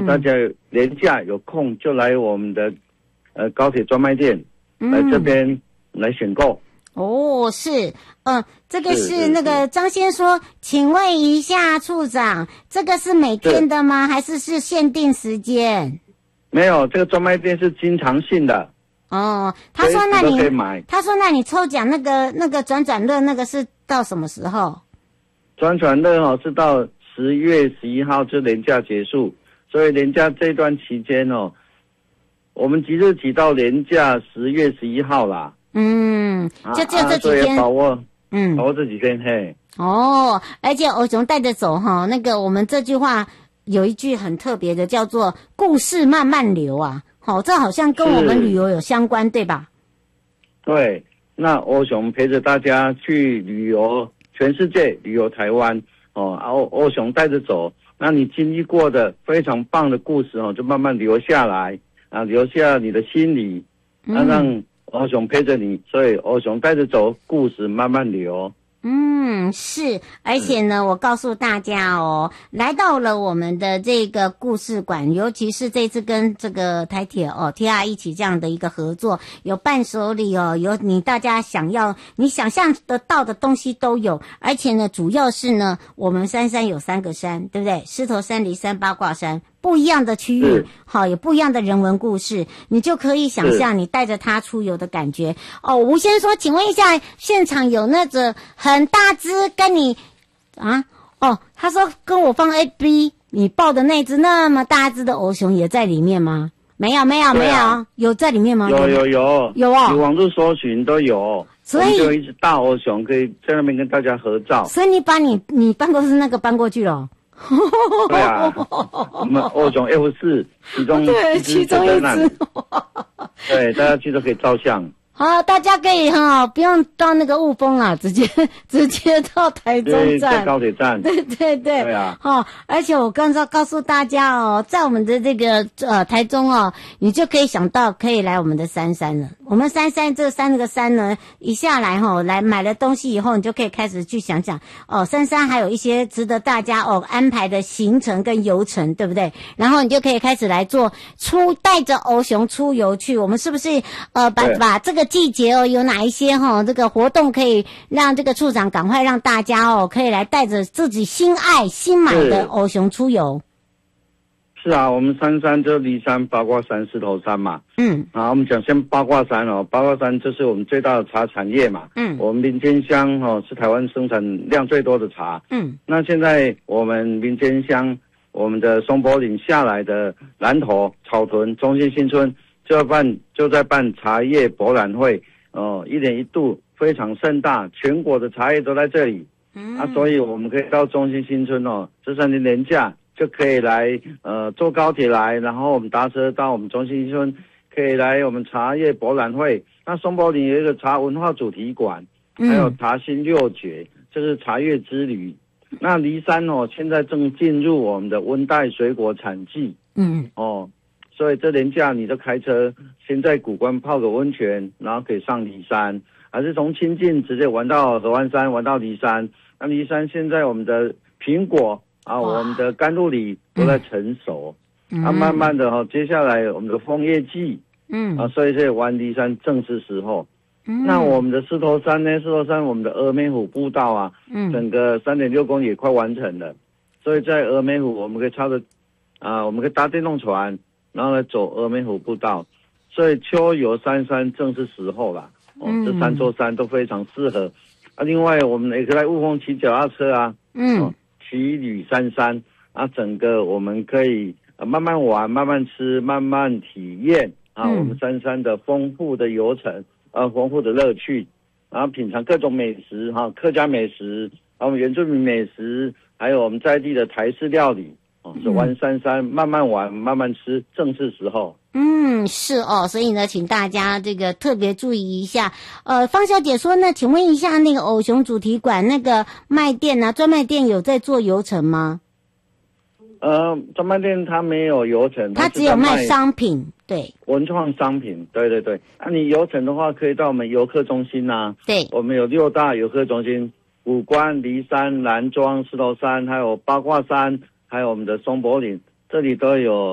大家连假有空就来我们的高铁专卖店，来这边来选购。 哦，是，这个是那个张先说，请问一下处长，这个是每天的吗？还是限定时间？ 没有，这个专卖店是经常性的。 哦，他说那你抽奖那个转乐那个是到什么时候？ 转乐是到10月11号就连假结束，所以连假这段期间我们即日起到连假10月11号啦。 就这几天， 把握这几天嘿。 而且欧雄带着走哈，那个我们这句话有一句很特别的，叫做故事慢慢流啊。这好像跟我们旅游有相关，对吧？ 对，那欧雄陪着大家去旅游全世界，旅游台湾欧雄带着走，那你经历过的非常棒的故事就慢慢留下来留下你的心里，让欧雄陪着你，所以欧雄带着走，故事慢慢流。 是，而且呢，我告诉大家来到了我们的这个故事馆，尤其是这次跟这个台铁TR 一起这样的一个合作，有伴手礼有大家你想象得到的东西都有，而且呢，主要是呢，我们三山有3个山，对不对？狮头山、梨山、八卦山。不一样的区域，有不一样的人文故事，你就可以想象你带着他出游的感觉。吴先生说，请问一下，现场有那种很大只跟你他说跟我放 AB， 你抱的那只那么大只的欧熊也在里面吗？没有，有在里面吗？ 有你网络搜寻都有， 所以有一只大欧熊可以在那边跟大家合照。 所以你把你办公室那个搬过去了。 对啊，我们欧熊 F4 其中一只，对，大家去都可以照相。 好，大家可以不用到那个雾峰啊，直接到台中站， 在高铁站。对啊。 而且我刚才告诉大家在我们的这个台中你就可以想到可以来我们的三山了。我们三山这3个山呢，一下来来买了东西以后，你就可以开始去想想三山还有一些值得大家安排的行程跟游程，对不对？然后你就可以开始来做带着欧熊出游去。我们是不是把这个季节有哪一些这个活动可以让这个处长赶快让大家可以来带着自己心爱新买的欧熊出游？ 是啊，我们三山就梨山、八卦山、狮头山嘛。我们讲先八卦山八卦山就是我们最大的茶产业嘛。我们民间乡是台湾生产量最多的茶。那现在我们民间乡，我们的松柏岭下来的南投、草屯、中心新村就在办茶叶博览会，1年1度非常盛大，全国的茶叶都在这里。所以我们可以到中心新村这3天连假就可以来坐高铁来，然后我们搭车到我们中心新村，可以来我们茶叶博览会。那松柏岭有一个茶文化主题馆，还有茶新6绝，这是茶叶之旅。那梨山现在正进入我们的温带水果产季。所以这连假你就开车先在古关泡个温泉，然后可以上梨山，还是从清境直接玩到合欢山，玩到梨山。那梨山现在我们的苹果我们的甘露梨都在成熟，慢慢的接下来我们的枫叶季，所以玩梨山正是时候。那我们的狮头山呢？狮头山我们的峨眉湖步道整个3.6公里也快完成了，所以在峨眉湖我们可以我们可以搭电动船，然后来走峨眉湖步道，所以秋游三山正是时候啦。这3座山都非常适合。另外我们也可以来雾峰骑脚踏车骑旅三山整个我们可以慢慢玩、慢慢吃、慢慢体验我们三山的丰富的游程丰富的乐趣，然后品尝各种美食客家美食，我们原住民美食，还有我们在地的台式料理是玩三山，慢慢玩、慢慢吃，正是时候。 是所以呢，请大家这个特别注意一下。方小姐说呢，请问一下那个偶熊主题馆那个卖店专卖店有在做游程吗？ 专卖店它没有游程， 它只有卖商品，对， 文创商品，对。你游程的话，可以到我们游客中心对， 我们有6大游客中心，古关、梨山、南庄、狮头山，还有八卦山，还有我们的松柏岭，这里都有